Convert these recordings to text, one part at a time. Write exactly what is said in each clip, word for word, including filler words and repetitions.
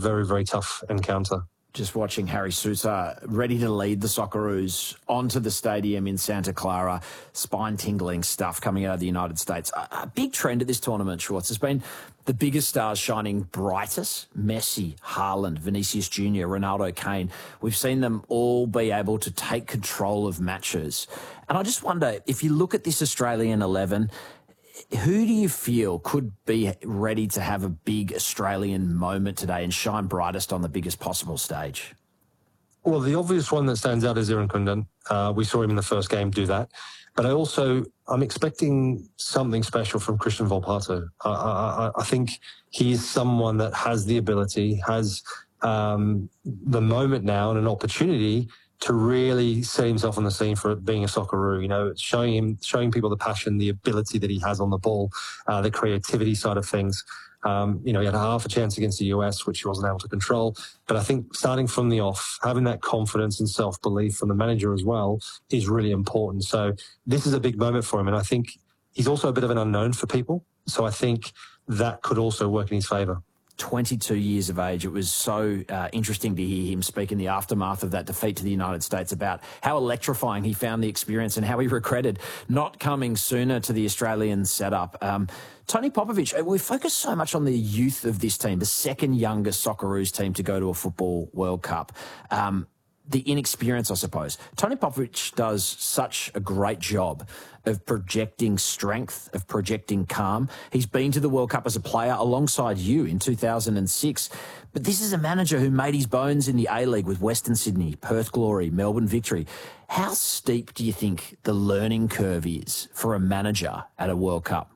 very, very tough encounter. Just watching Harry Souttar ready to lead the Socceroos onto the stadium in Santa Clara. Spine-tingling stuff coming out of the United States. A, a big trend at this tournament, Schwartz, has been the biggest stars shining brightest. Messi, Haaland, Vinicius Junior, Ronaldo, Kane. We've seen them all be able to take control of matches. And I just wonder, if you look at this Australian eleven, who do you feel could be ready to have a big Australian moment today and shine brightest on the biggest possible stage? Well, the obvious one that stands out is Aaron Kundan. Uh, we saw him in the first game do that. But I also, I'm expecting something special from Christian Volpato. I, I, I think he is someone that has the ability, has um, the moment now and an opportunity to really set himself on the scene for being a Socceroo, you know, showing him, showing people the passion, the ability that he has on the ball, uh, the creativity side of things. Um, you know, he had a half a chance against the U S, which he wasn't able to control. But I think starting from the off, having that confidence and self-belief from the manager as well is really important. So this is a big moment for him. And I think he's also a bit of an unknown for people. So I think that could also work in his favour. twenty-two years of age. It was so uh, interesting to hear him speak in the aftermath of that defeat to the United States about how electrifying he found the experience and how he regretted not coming sooner to the Australian setup. Um, Tony Popovic, we focus so much on the youth of this team, the second youngest Socceroos team to go to a Football World Cup. Um, the inexperience, I suppose. Tony Popovic does such a great job of projecting strength, of projecting calm. He's been to the World Cup as a player alongside you in two thousand six. But this is a manager who made his bones in the A-League with Western Sydney, Perth Glory, Melbourne Victory. How steep do you think the learning curve is for a manager at a World Cup?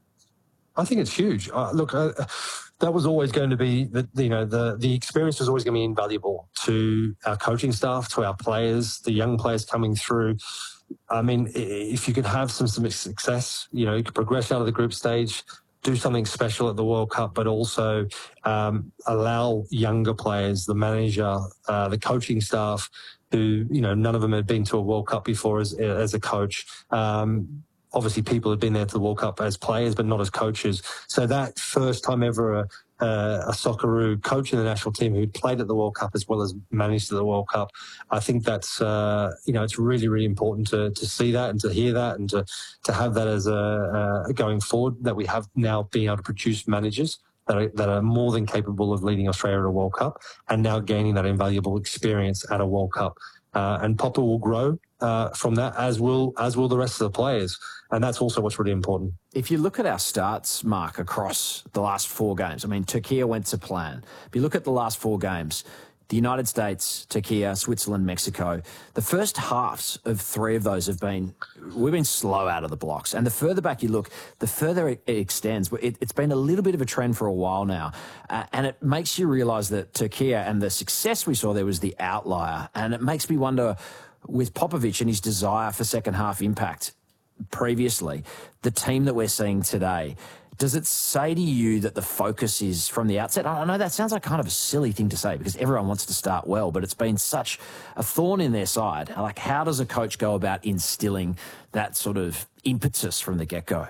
I think it's huge. Uh, look, uh, that was always going to be, the, you know, the, the experience was always going to be invaluable to our coaching staff, to our players, the young players coming through. I mean, if you could have some, some success, you know, you could progress out of the group stage, do something special at the World Cup, but also um, allow younger players, the manager, uh, the coaching staff, who, you know, none of them had been to a World Cup before as, as a coach. Um, Obviously, people had been there to the World Cup as players, but not as coaches. So that first time ever a, a Socceroo coach in the national team who'd played at the World Cup as well as managed the World Cup, I think that's, uh, you know, it's really, really important to, to see that and to hear that and to, to have that as a, a going forward, that we have now being able to produce managers that are, that are more than capable of leading Australia at a World Cup and now gaining that invaluable experience at a World Cup. Uh, and Popper will grow uh, from that, as will as will the rest of the players. And that's also what's really important. If you look at our starts, Mark, across the last four games, I mean, Turkey went to plan. If you look at the last four games, the United States, Turkey, Switzerland, Mexico, the first halves of three of those have been, we've been slow out of the blocks. And the further back you look, the further it extends. It, it's been a little bit of a trend for a while now. Uh, and it makes you realise that Turkey and the success we saw there was the outlier. And it makes me wonder, with Popovic and his desire for second half impact previously, the team that we're seeing today, does it say to you that the focus is from the outset? I know that sounds like kind of a silly thing to say because everyone wants to start well, but it's been such a thorn in their side. Like, how does a coach go about instilling that sort of impetus from the get-go?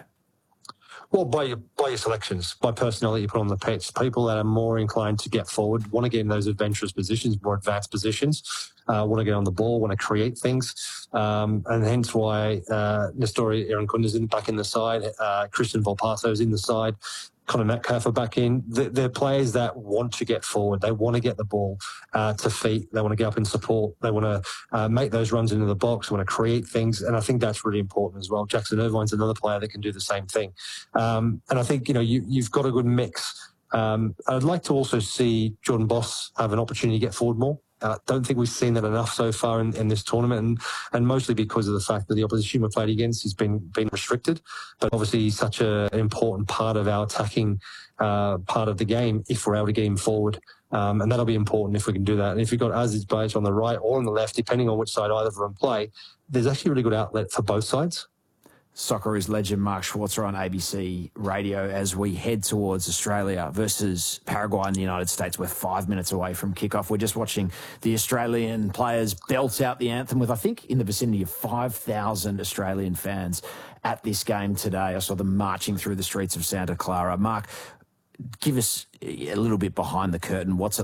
Well, by your, by your selections, by personnel that you put on the pitch, people that are more inclined to get forward, want to get in those adventurous positions, more advanced positions, uh, want to get on the ball, want to create things. Um, and hence why uh, Nestori Aaron Kunda's in, back in the side, uh, Christian Volpato's in the side, Conor Metcalf are back in. They're, they're players that want to get forward. They want to get the ball uh, to feet. They want to get up and support. They want to uh, make those runs into the box. They want to create things. And I think that's really important as well. Jackson Irvine's another player that can do the same thing. Um, and I think, you know, you, you've got a good mix. Um, I'd like to also see Jordan Boss have an opportunity to get forward more. I uh, don't think we've seen that enough so far in, in this tournament, and, and mostly because of the fact that the opposition we played against has been been restricted. But obviously, he's such a, an important part of our attacking uh, part of the game if we're able to get him forward. Um, and that'll be important if we can do that. And if you've got Aziz Bajic on the right or on the left, depending on which side either of them play, there's actually a really good outlet for both sides. Socceroos legend Mark Schwarzer on A B C Radio as we head towards Australia versus Paraguay and the United States. We're five minutes away from kickoff. We're just watching the Australian players belt out the anthem with, I think, in the vicinity of five thousand Australian fans at this game today. I saw them marching through the streets of Santa Clara. Mark, give us a little bit behind the curtain. What's it